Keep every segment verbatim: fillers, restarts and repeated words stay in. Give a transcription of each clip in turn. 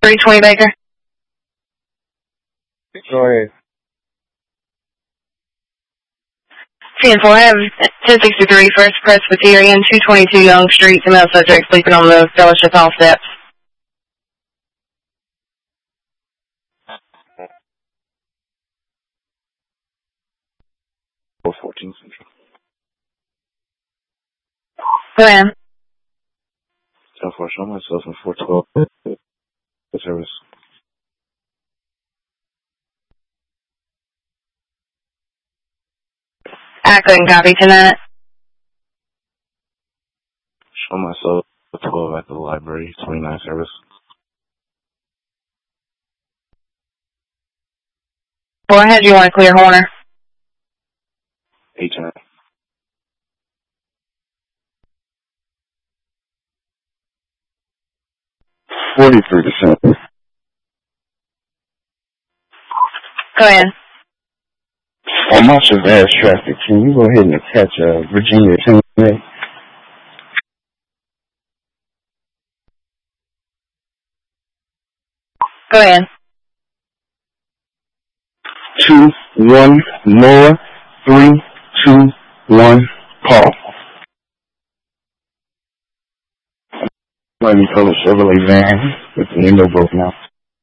three twenty Baker. Go ahead. ten four, I have ten sixty-three First Presbyterian, two twenty-two Young Street, the male subject sleeping on the fellowship hall steps. four fourteen Central. Go ahead. ten four, show myself in four twelve. The service. I couldn't copy tonight. Show myself twelve at the library, twenty-nine service. Go ahead, you want to clear Horner? eight ten. forty-three percent. Go ahead. On my Chavez traffic, can you go ahead and attach uh, Virginia ten? Go ahead. two one Nora three two one call. Let me call a Chevrolet van with the window broken out.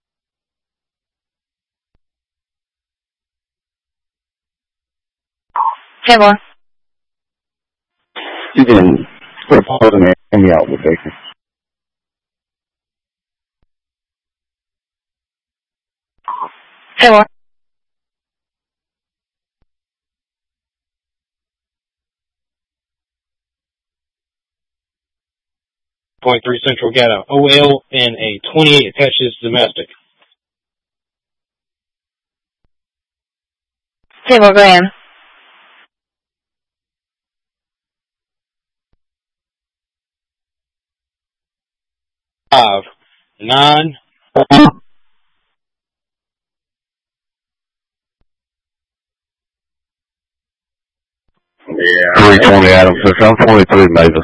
ten four. You can put a pause in there and me out with Baker. ten four. Point three Central, got a O L and a twenty-eight attaches domestic. ten four, go ahead. Five, nine. Yeah. three twenty Adams, I'm twenty-three Mavis.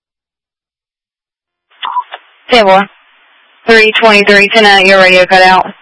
ten four. three twenty-three tonight, your radio cut out.